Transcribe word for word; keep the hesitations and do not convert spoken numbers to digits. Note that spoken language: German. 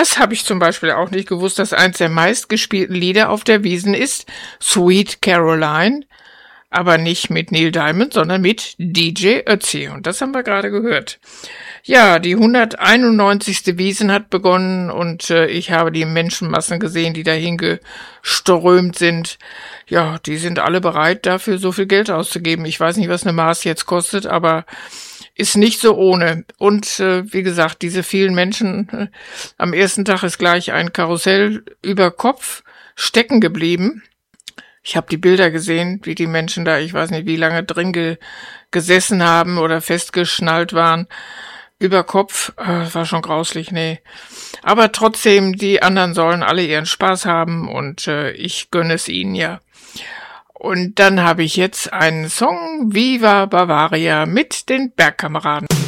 Das habe ich zum Beispiel auch nicht gewusst, dass eins der meistgespielten Lieder auf der Wiesn ist Sweet Caroline, aber nicht mit Neil Diamond, sondern mit D J Ötzi. Und das haben wir gerade gehört. Ja, die hunderteinundneunzigste Wiesn hat begonnen und äh, ich habe die Menschenmassen gesehen, die dahin geströmt sind. Ja, die sind alle bereit, dafür so viel Geld auszugeben. Ich weiß nicht, was eine Maß jetzt kostet, aber ist nicht so ohne. Und äh, wie gesagt, diese vielen Menschen, äh, am ersten Tag ist gleich ein Karussell über Kopf stecken geblieben. Ich habe die Bilder gesehen, wie die Menschen da, ich weiß nicht, wie lange drin ge- gesessen haben oder festgeschnallt waren. Über Kopf, äh, war schon grauslich, nee. Aber trotzdem, die anderen sollen alle ihren Spaß haben und äh, ich gönne es ihnen ja. Und dann habe ich jetzt einen Song, Viva Bavaria, mit den Bergkameraden.